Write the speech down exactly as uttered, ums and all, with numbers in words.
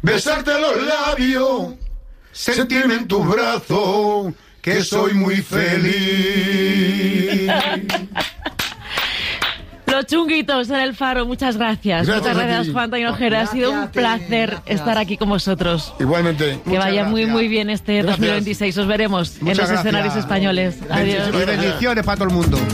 besarte los labios, sentirme en tus brazos, que soy muy feliz. Los Chunguitos en el Faro, muchas gracias. Gracias muchas gracias, a ti. Juan Tainojera. Ha sido un placer Gracias. estar aquí con vosotros. Igualmente. Que vaya Muchas muy, gracias. muy bien este Gracias. dos mil veintiséis. Os veremos en Muchas los gracias. escenarios españoles. Adiós. Y bendiciones para todo el mundo.